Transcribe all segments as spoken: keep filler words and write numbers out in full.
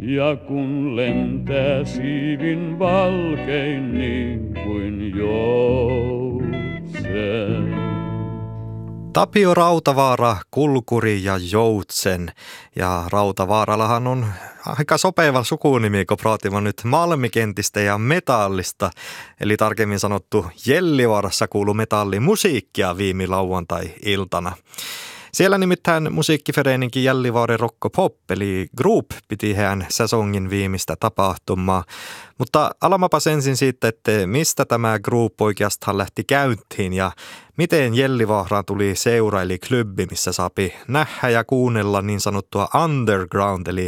Ja kun lentää siivin valkein niin kuin joutsen. Tapio Rautavaara, Kulkuri ja Joutsen. Ja Rautavaarallahan on aika sopeva sukunimi, kun praatimme nyt Malmikentistä ja metallista. Eli tarkemmin sanottu Jellivaarassa kuuluu metallimusiikkia viime lauantai-iltana. Siellä nimittäin musiikkiföreninkin Gällivaaren Rock och Pop, eli Group, piti heidän säsongin viimeistä tapahtumaa. Mutta alamapas ensin siitä, että mistä tämä Group oikeastaan lähti käyntiin ja miten Gällivaaraan tuli seura eli klubbi, missä saapi nähdä ja kuunnella niin sanottua underground, eli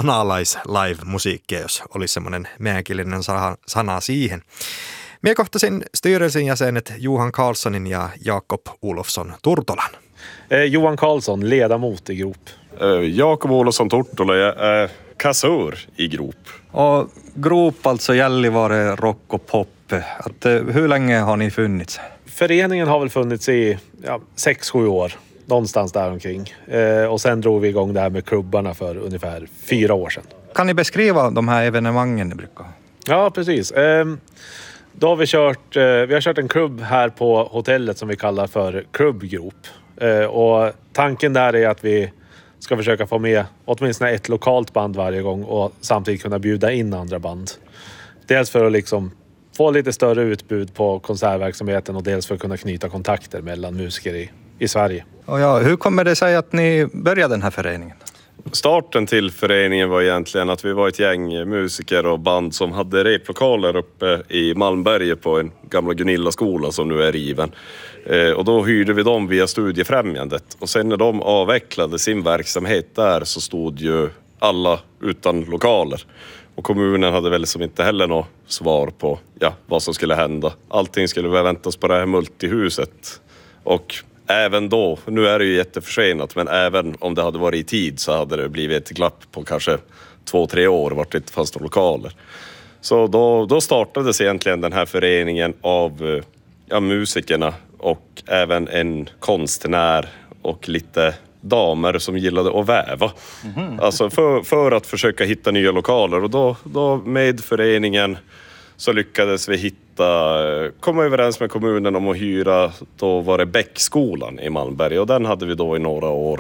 manalais-live-musiikkia, jos olisi semmoinen meänkielinen sana siihen. Mie kohtasin styrelsen jäsenet Johan Karlssonin ja Jakob Olofsson Turtolan. Eh, Johan Karlsson, ledamot i Group. Eh, Jakob Olofsson Turtola, jag är kassör i Group. Och Group, alltså Gällivaare Rock och Pop. Att, hur länge har ni funnits? Föreningen har väl funnits i ja, sex, sju år. Någonstans där omkring. Eh, och sen drog vi igång det här med klubbarna för ungefär fyra år sedan. Kan ni beskriva de här evenemangen ni brukar ha? Ja, precis. Eh, då har vi kört, eh, vi har kört en klubb här på hotellet som vi kallar för Klubbgroup. Eh, och tanken där är att vi ska försöka få med åtminstone ett lokalt band varje gång och samtidigt kunna bjuda in andra band. Dels för att liksom få lite större utbud på konsertverksamheten och dels för att kunna knyta kontakter mellan musiker i, i Sverige. Och ja, hur kommer det sig att ni började den här föreningen? Starten till föreningen var egentligen att vi var ett gäng musiker och band som hade replokaler uppe i Malmberget på en gamla Gunilla skola som nu är riven. Eh, och då hyrde vi dem via Studiefrämjandet. Och sen när de avvecklade sin verksamhet där så stod ju alla utan lokaler. Och kommunen hade väl som inte heller något svar på ja, vad som skulle hända. Allting skulle väl väntas på det här multihuset. Och även då, nu är det ju jätteförsenat, men även om det hade varit i tid så hade det blivit ett glapp på kanske två, tre år vart det inte fanns några lokaler. Så då, då startades egentligen den här föreningen av ja, musikerna och även en konstnär och lite damer som gillade att väva. Mm-hmm. Alltså för, för att försöka hitta nya lokaler och då, då med föreningen så lyckades vi hitta, komma överens med kommunen om att hyra, då var det Bäckskolan i Malmberg och den hade vi då i några år.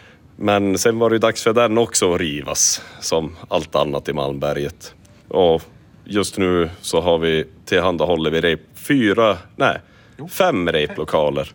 Men sen var det dags för den också att rivas som allt annat i Malmberget. Och just nu så har vi tillhandahåller vi rep, fyra, nej, fem replokaler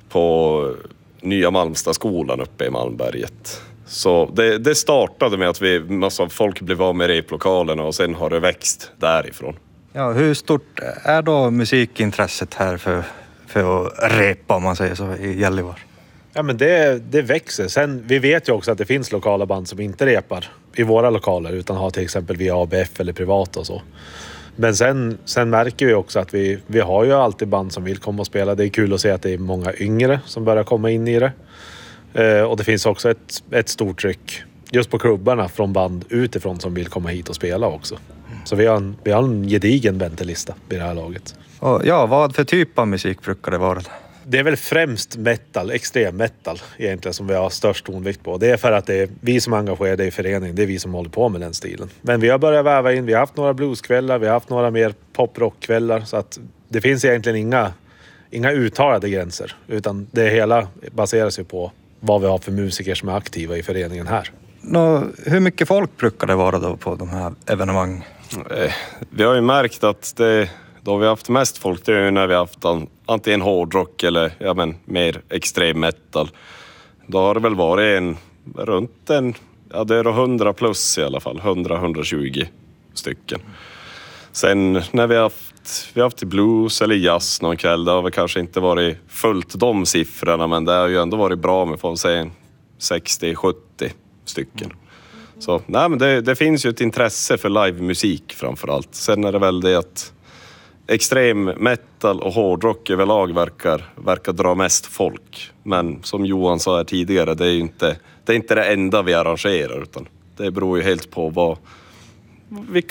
på Nya Malmstaskolan uppe i Malmberget. Så det, det startade med att vi, massa folk blev av med replokalerna och sen har det växt därifrån. Ja, hur stort är då musikintresset här för, för att repa, om man säger så, i Gällivaare? Ja, men det, det växer. Sen, vi vet ju också att det finns lokala band som inte repar i våra lokaler utan har till exempel via A B F eller privat och så. Men sen, sen märker vi också att vi, vi har ju alltid band som vill komma och spela. Det är kul att se att det är många yngre som börjar komma in i det. Eh, och det finns också ett, ett stort tryck just på klubbarna från band utifrån som vill komma hit och spela också. Så vi har en, vi har en gedigen väntelista vid det här laget. Och ja, vad för typ av musik brukar det vara? Det är väl främst metal, extrem metal egentligen som vi har störst tonvikt på. Det är för att det är vi som är engagerade i föreningen, det är vi som håller på med den stilen. Men vi har börjat väva in, vi har haft några blueskvällar, vi har haft några mer poprockkvällar så att det finns egentligen inga, inga uttalade gränser utan det hela baserar sig på vad vi har för musiker som är aktiva i föreningen här. Nå, hur mycket folk brukar det vara då på de här evenemangen? Vi har ju märkt att det, då vi har haft mest folk det är ju när vi har haft antingen hårdrock eller ja, men, mer extrem metal. Då har det väl varit en runt en, ja det är då hundra plus i alla fall, hundra hundratjugo stycken. Sen när vi har haft, vi har haft blues eller jazz någon kväll, det har väl kanske inte varit fullt de siffrorna men det har ju ändå varit bra med, får man säga, sextio sjuttio stycken. Så nej, men det, det finns ju ett intresse för livemusik framförallt. Sen är det väl det att extrem metal och hårdrock överlag verkar, verkar dra mest folk. Men som Johan sa här tidigare, det är ju inte det, är inte det enda vi arrangerar utan det beror ju helt på vad, vilka